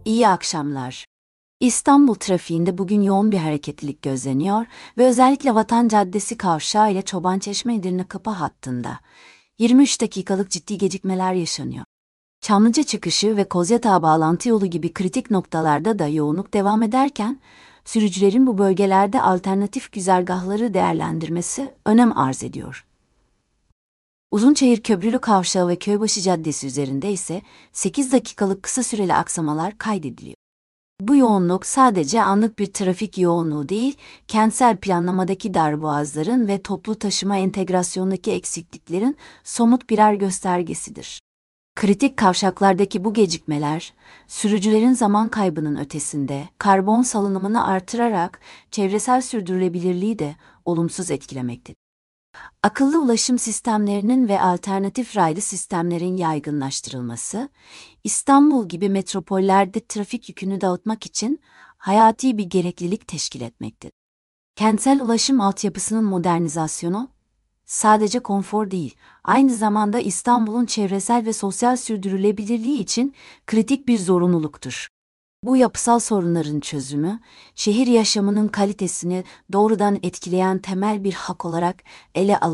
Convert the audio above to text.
İyi akşamlar. İstanbul trafiğinde bugün yoğun bir hareketlilik gözleniyor ve özellikle Vatan Caddesi kavşağı ile Çobançeşme-Edirne Kapı hattında 23 dakikalık ciddi gecikmeler yaşanıyor. Çamlıca çıkışı ve Kozyatağı bağlantı yolu gibi kritik noktalarda da yoğunluk devam ederken, sürücülerin bu bölgelerde alternatif güzergahları değerlendirmesi önem arz ediyor. Uzunçayır Köprülü Kavşağı ve Köybaşı Caddesi üzerinde ise 8 dakikalık kısa süreli aksamalar kaydediliyor. Bu yoğunluk sadece anlık bir trafik yoğunluğu değil, kentsel planlamadaki darboğazların ve toplu taşıma entegrasyondaki eksikliklerin somut birer göstergesidir. Kritik kavşaklardaki bu gecikmeler, sürücülerin zaman kaybının ötesinde karbon salınımını artırarak çevresel sürdürülebilirliği de olumsuz etkilemektedir. Akıllı ulaşım sistemlerinin ve alternatif raylı sistemlerin yaygınlaştırılması, İstanbul gibi metropollerde trafik yükünü dağıtmak için hayati bir gereklilik teşkil etmektedir. Kentsel ulaşım altyapısının modernizasyonu, sadece konfor değil, aynı zamanda İstanbul'un çevresel ve sosyal sürdürülebilirliği için kritik bir zorunluluktur. Bu yapısal sorunların çözümü, şehir yaşamının kalitesini doğrudan etkileyen temel bir hak olarak ele alınmaktadır.